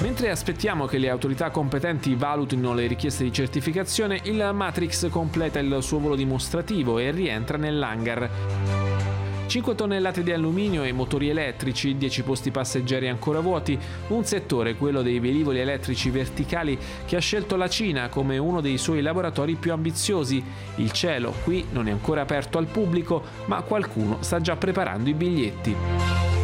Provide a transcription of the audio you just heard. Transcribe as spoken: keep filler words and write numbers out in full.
Mentre aspettiamo che le autorità competenti valutino le richieste di certificazione, il Matrix completa il suo volo dimostrativo e rientra nell'hangar. cinque tonnellate di alluminio e motori elettrici, dieci posti passeggeri ancora vuoti, un settore, quello dei velivoli elettrici verticali, che ha scelto la Cina come uno dei suoi laboratori più ambiziosi. Il cielo qui non è ancora aperto al pubblico, ma qualcuno sta già preparando i biglietti.